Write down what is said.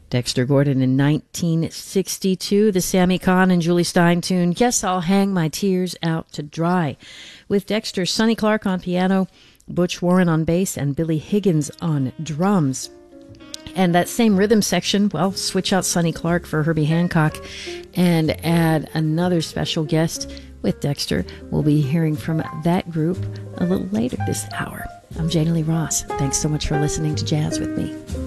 Dexter Gordon in 1962, the Sammy Kahn and Julie Stein tune, Guess I'll Hang My Tears Out to Dry, with Dexter, Sonny Clark on piano, Butch Warren on bass, and Billy Higgins on drums. And that same rhythm section, well, switch out Sonny Clark for Herbie Hancock and add another special guest with Dexter. We'll be hearing from that group a little later this hour. I'm Janie Lee Ross. Thanks so much for listening to Jazz with me.